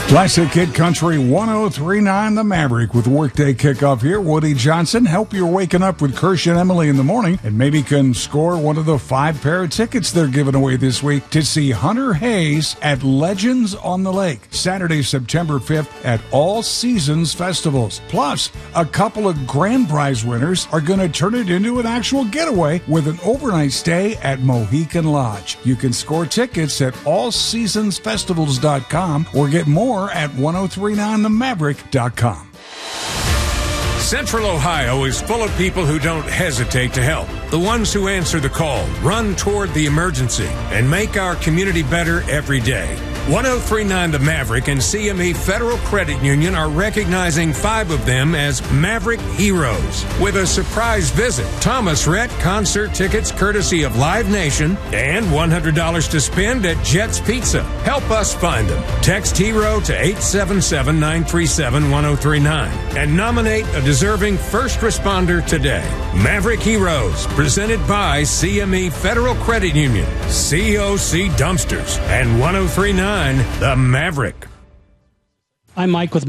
Classic Kid Country 103.9 The Maverick with Workday Kickoff here. Woody Johnson. Help you're waking up with Kirsch and Emily in the morning and maybe can score one of the 5 pair of tickets they're giving away this week to see Hunter Hayes at Legends on the Lake, Saturday, September 5th at All Seasons Festivals. Plus, a couple of grand prize winners are going to turn it into an actual getaway with an overnight stay at Mohican Lodge. You can score tickets at allseasonsfestivals.com or get more at 1039themaverick.com. Central Ohio is full of people who don't hesitate to help. The ones who answer the call, run toward the emergency, and make our community better every day. 1039 The Maverick and CME Federal Credit Union are recognizing 5 of them as Maverick Heroes with a surprise visit, Thomas Rhett concert tickets courtesy of Live Nation, and $100 to spend at Jets Pizza. Help us find them. Text HERO to 877-937-1039 and nominate a deserving first responder today. Maverick Heroes, presented by CME Federal Credit Union, COC Dumpsters, and 1039 The Maverick. I'm Mike with